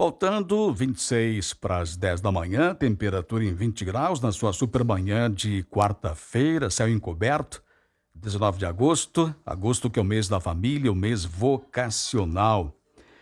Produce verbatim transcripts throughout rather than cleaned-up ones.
Faltando vinte e seis para as dez da manhã, temperatura em vinte graus na sua supermanhã de quarta-feira, céu encoberto, dezenove de agosto, agosto que é o mês da família, o mês vocacional.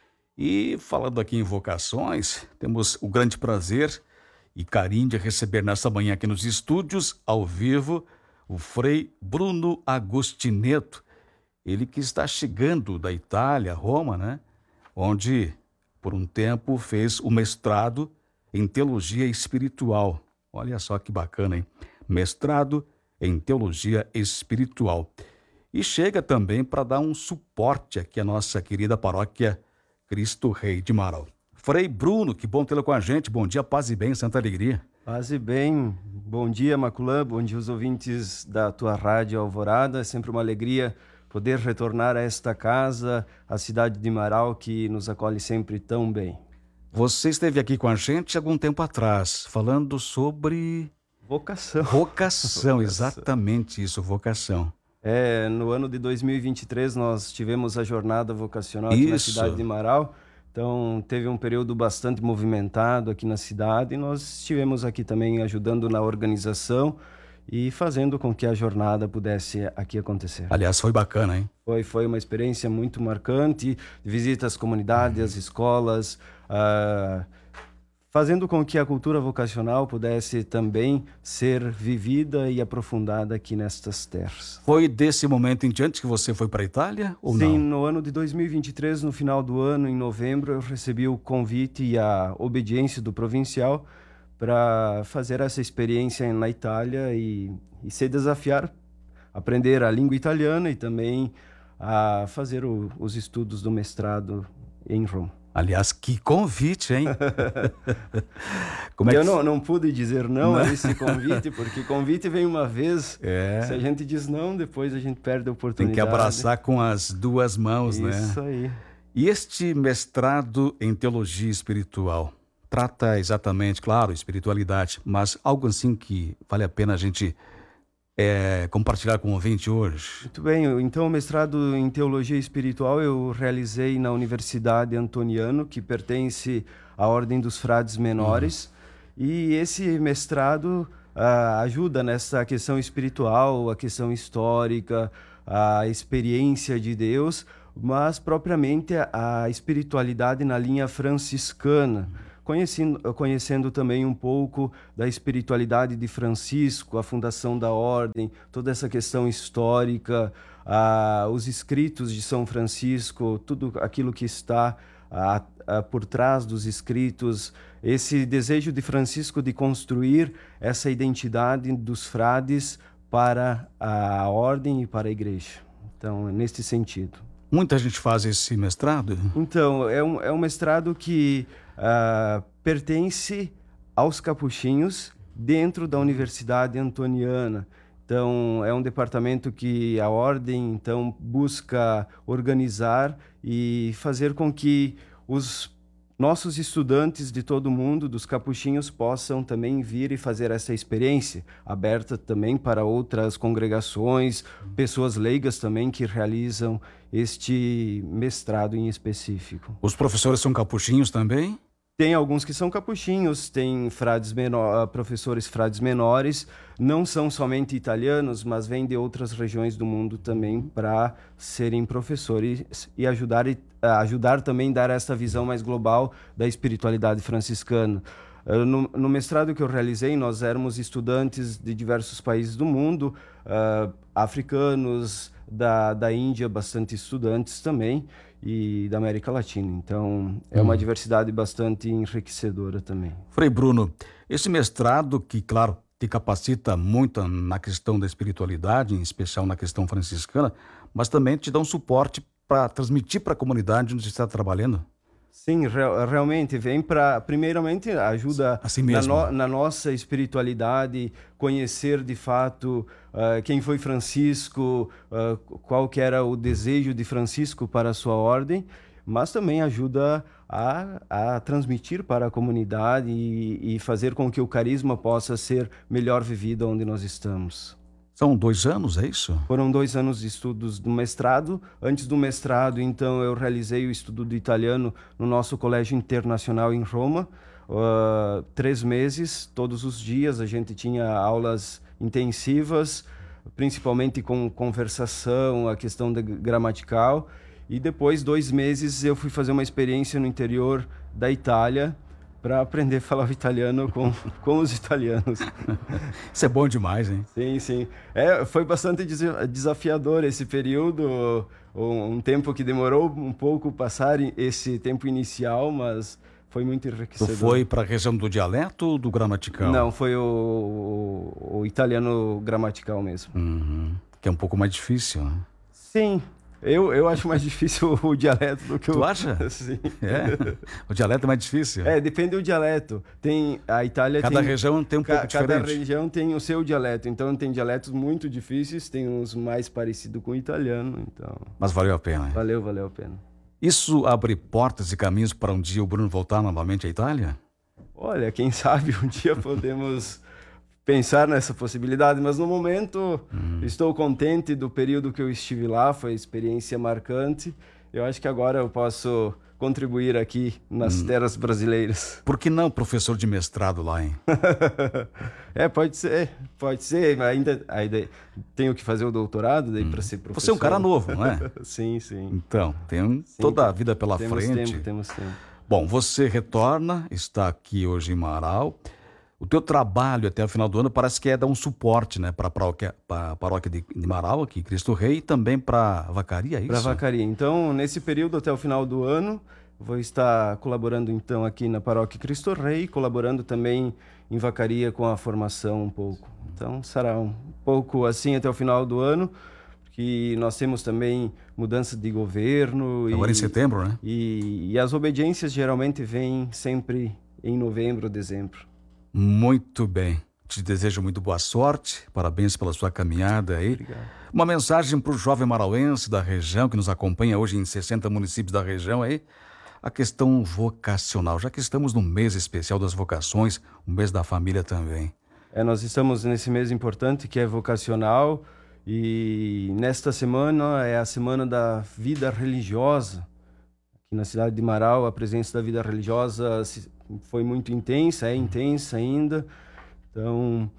E falando aqui em vocações, temos o grande prazer e carinho de receber nessa manhã aqui nos estúdios, ao vivo, o Frei Bruno Agostineto, ele que está chegando da Itália, Roma, né? Onde por um tempo fez o mestrado em teologia espiritual. Olha só que bacana, hein? Mestrado em teologia espiritual. E chega também para dar um suporte aqui à nossa querida paróquia Cristo Rei de Marau. Frei Bruno, que bom tê-lo com a gente. Bom dia, paz e bem, santa alegria. Paz e bem. Bom dia, Maculã. Bom dia aos ouvintes da tua rádio Alvorada. É sempre uma alegria poder retornar a esta casa, a cidade de Marau, que nos acolhe sempre tão bem. Você esteve aqui com a gente algum tempo atrás, falando sobre... Vocação. Vocação, Vocação. Exatamente isso, vocação. É, no ano de dois mil e vinte e três nós tivemos a jornada vocacional aqui Isso. na cidade de Marau. Então teve um período bastante movimentado aqui na cidade e nós estivemos aqui também ajudando na organização e fazendo com que a jornada pudesse aqui acontecer. Aliás, foi bacana, hein? Foi, foi uma experiência muito marcante, visita às comunidades, às escolas, uh, fazendo com que a cultura vocacional pudesse também ser vivida e aprofundada aqui nestas terras. Foi desse momento em diante que você foi para a Itália ou não? Sim, no ano de dois mil e vinte e três, no final do ano, em novembro, eu recebi o convite e a obediência do provincial para fazer essa experiência na Itália e, e se desafiar, aprender a língua italiana e também a fazer o, os estudos do mestrado em Roma. Aliás, que convite, hein? Como é eu que... não, não pude dizer não, não a esse convite, porque convite vem uma vez, é. Se a gente diz não, depois a gente perde a oportunidade. Tem que abraçar com as duas mãos, Isso né? Isso aí. E este mestrado em teologia espiritual trata exatamente, claro, espiritualidade, mas algo assim que vale a pena a gente é, compartilhar com o ouvinte hoje. Muito bem, então o mestrado em teologia espiritual eu realizei na Universidade Antoniano, que pertence à Ordem dos Frades Menores, uhum. E esse mestrado uh, ajuda nessa questão espiritual, a questão histórica, a experiência de Deus, mas propriamente a, a espiritualidade na linha franciscana. Conhecendo, conhecendo também um pouco da espiritualidade de Francisco, a fundação da ordem, toda essa questão histórica, ah, os escritos de São Francisco, tudo aquilo que está ah, ah, por trás dos escritos, esse desejo de Francisco de construir essa identidade dos frades para a ordem e para a igreja. Então, neste sentido. Muita gente faz esse mestrado? Então, é um, é um mestrado que uh, pertence aos capuchinhos dentro da Universidade Antoniana. Então, é um departamento que a ordem então, busca organizar e fazer com que os nossos estudantes de todo o mundo, dos capuchinhos, possam também vir e fazer essa experiência, aberta também para outras congregações, pessoas leigas também que realizam este mestrado em específico. Os professores são capuchinhos também? Tem alguns que são capuchinhos, tem frades menor, professores frades menores, não são somente italianos, mas vêm de outras regiões do mundo também para serem professores e ajudar, ajudar também a dar essa visão mais global da espiritualidade franciscana. No, no mestrado que eu realizei, nós éramos estudantes de diversos países do mundo, uh, africanos, da, da Índia, bastante estudantes também, e da América Latina. Então, é uma hum. diversidade bastante enriquecedora também. Frei Bruno, esse mestrado que, claro, te capacita muito na questão da espiritualidade, em especial na questão franciscana, mas também te dá um suporte para transmitir para a comunidade onde você está trabalhando? Sim, re- realmente vem para, primeiramente, ajuda assim na, no, na nossa espiritualidade, conhecer de fato uh, quem foi Francisco, uh, qual que era o desejo de Francisco para a sua ordem, mas também ajuda a, a transmitir para a comunidade e, e fazer com que o carisma possa ser melhor vivido onde nós estamos. São dois anos, é isso? Foram dois anos de estudos do mestrado. Antes do mestrado, então, eu realizei o estudo do italiano no nosso colégio internacional em Roma. Uh, três meses, todos os dias, a gente tinha aulas intensivas, principalmente com conversação, a questão da gramatical. E depois, dois meses, eu fui fazer uma experiência no interior da Itália, para aprender a falar o italiano com, com os italianos. Isso é bom demais, hein? Sim, sim. É, foi bastante desafiador esse período, um tempo que demorou um pouco passar esse tempo inicial, mas foi muito enriquecedor. Tu foi para a região do dialeto ou do gramatical? Não, foi o, o, o italiano gramatical mesmo. Uhum. Que é um pouco mais difícil, né? Sim. Eu, eu acho mais difícil o dialeto do que o... Tu acha? Sim. É? O dialeto é mais difícil? É, depende do dialeto. Tem, a Itália cada tem... região tem um ca, pouco cada diferente. Cada região tem o seu dialeto. Então, tem dialetos muito difíceis, tem uns mais parecidos com o italiano. Então... Mas valeu a pena. Hein? Valeu, valeu a pena. Isso abre portas e caminhos para um dia o Bruno voltar novamente à Itália? Olha, quem sabe um dia podemos... pensar nessa possibilidade, mas no momento hum. estou contente do período que eu estive lá, foi uma experiência marcante. Eu acho que agora eu posso contribuir aqui nas hum. terras brasileiras. Por que não professor de mestrado lá, hein? É, pode ser, pode ser, mas ainda, ainda tenho que fazer o doutorado daí hum. para ser professor. Você é um cara novo, não é? Sim, sim. Então, tem sim, toda a vida pela temos frente. Tempo, temos tempo. Bom, você retorna, está aqui hoje em Marau. O teu trabalho até o final do ano parece que é dar um suporte, né, para a paróquia, para a paróquia de, de Marau, aqui, Cristo Rei, e também para a Vacaria, é isso? Para a Vacaria. Então, nesse período até o final do ano, vou estar colaborando então aqui na paróquia Cristo Rei, colaborando também em Vacaria com a formação um pouco. Então, será um pouco assim até o final do ano, porque nós temos também mudança de governo. Agora e, em setembro, né? E, e as obediências geralmente vêm sempre em novembro, dezembro. Muito bem. Te desejo muito boa sorte. Parabéns pela sua caminhada aí. Obrigado. Uma mensagem para o jovem marauense da região, que nos acompanha hoje em sessenta municípios da região aí. A questão vocacional, já que estamos no mês especial das vocações, o mês da família também. É, nós estamos nesse mês importante que é vocacional e nesta semana é a semana da vida religiosa. Aqui na cidade de Marau, a presença da vida religiosa foi muito intensa, é intensa ainda. Então,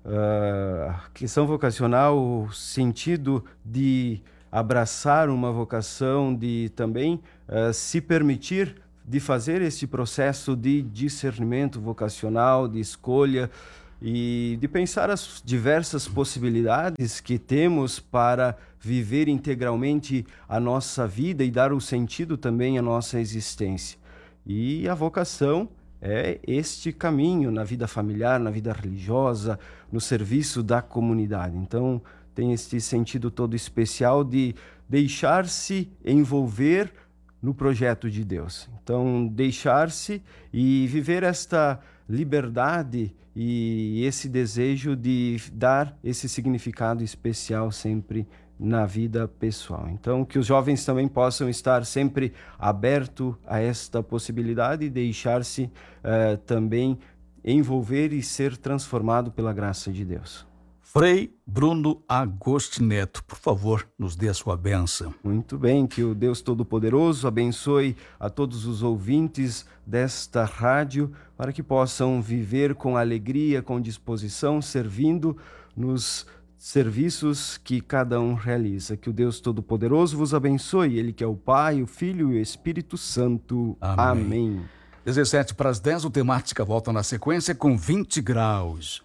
a questão vocacional, o sentido de abraçar uma vocação, de também uh, se permitir de fazer esse processo de discernimento vocacional, de escolha e de pensar as diversas possibilidades que temos para viver integralmente a nossa vida e dar o sentido também à nossa existência. E a vocação é este caminho na vida familiar, na vida religiosa, no serviço da comunidade. Então, tem esse sentido todo especial de deixar-se envolver no projeto de Deus. Então, deixar-se e viver esta liberdade e esse desejo de dar esse significado especial sempre na vida pessoal. Então, que os jovens também possam estar sempre abertos a esta possibilidade e deixar-se uh, também envolver e ser transformado pela graça de Deus. Frei Bruno Agostineto, por favor, nos dê a sua bênção. Muito bem, que o Deus Todo-Poderoso abençoe a todos os ouvintes desta rádio para que possam viver com alegria, com disposição, servindo nos serviços que cada um realiza. Que o Deus Todo-Poderoso vos abençoe, Ele que é o Pai, o Filho e o Espírito Santo. Amém. Amém. dezessete para as dez, o Temática volta na sequência com vinte graus.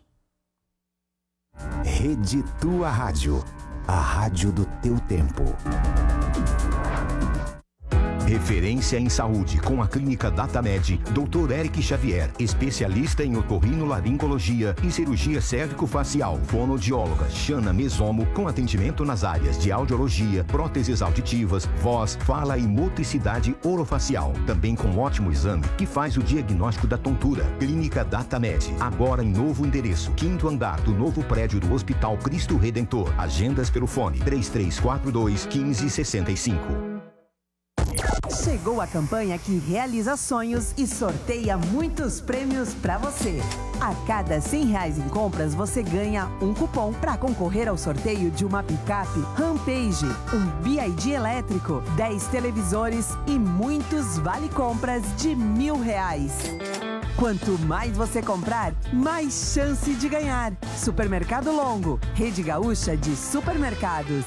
Rede Tua Rádio, a rádio do teu tempo. Referência em saúde com a Clínica DataMed, doutor Eric Xavier, especialista em otorrinolaringologia e cirurgia cérvico-facial, fonoaudióloga Xana Mesomo, com atendimento nas áreas de audiologia, próteses auditivas, voz, fala e motricidade orofacial. Também com ótimo exame que faz o diagnóstico da tontura. Clínica DataMed, agora em novo endereço, quinto andar do novo prédio do Hospital Cristo Redentor. Agendas pelo fone três três quatro dois, um cinco seis cinco. Chegou a campanha que realiza sonhos e sorteia muitos prêmios para você. A cada cem reais em compras, você ganha um cupom para concorrer ao sorteio de uma picape Rampage, um B I D elétrico, dez televisores e muitos vale-compras de mil reais. Quanto mais você comprar, mais chance de ganhar. Supermercado Longo, Rede Gaúcha de Supermercados.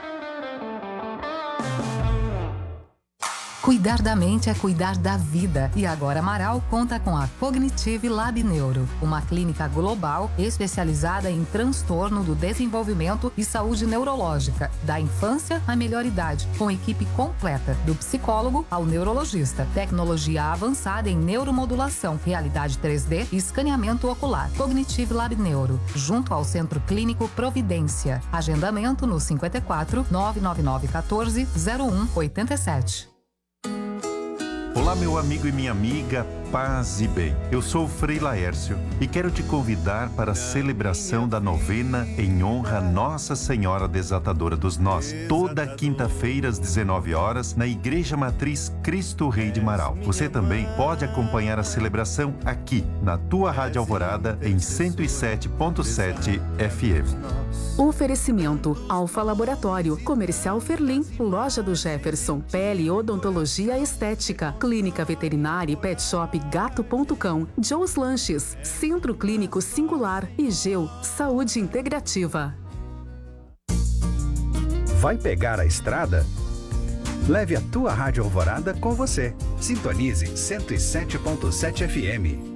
Cuidar da mente é cuidar da vida. E agora Amaral conta com a Cognitive Lab Neuro, uma clínica global especializada em transtorno do desenvolvimento e saúde neurológica, da infância à melhor idade, com equipe completa, do psicólogo ao neurologista, tecnologia avançada em neuromodulação, realidade três D e escaneamento ocular. Cognitive Lab Neuro, junto ao Centro Clínico Providência. Agendamento no cinquenta e quatro, nove nove nove um quatro, zero um oito sete. Olá, meu amigo e minha amiga, paz e bem. Eu sou o Frei Laércio e quero te convidar para a celebração da novena em honra a Nossa Senhora Desatadora dos Nós, toda quinta-feira às dezenove horas, na Igreja Matriz Cristo Rei de Marau. Você também pode acompanhar a celebração aqui, na tua Rádio Alvorada, em cento e sete ponto sete F M. Oferecimento: Alfa Laboratório, Comercial Ferlim, Loja do Jefferson, Pele Odontologia Estética, Clínica Veterinária e Pet Shop Gato ponto cão, Joe's Lanches, Centro Clínico Singular e Geu Saúde Integrativa. Vai pegar a estrada? Leve a tua Rádio Alvorada com você. Sintonize cento e sete ponto sete F M.